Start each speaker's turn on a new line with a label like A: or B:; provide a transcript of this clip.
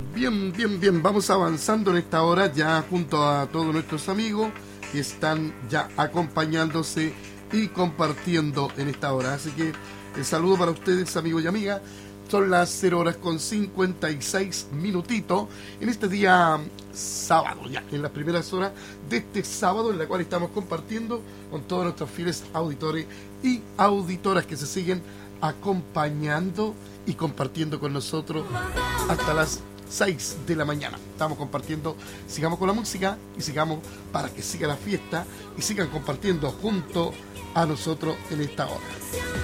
A: Bien, bien, bien. Vamos avanzando en esta hora ya junto a todos nuestros amigos que están ya acompañándose y compartiendo en esta hora. Así que el saludo para ustedes, amigos y amigas. Son las 0:56 minutitos en este día sábado, ya en las primeras horas de este sábado, en la cual estamos compartiendo con todos nuestros fieles auditores y auditoras que se siguen acompañando y compartiendo con nosotros hasta las 6 de la mañana. Estamos compartiendo, sigamos con la música y sigamos para que siga la fiesta y sigan compartiendo junto a nosotros en esta hora.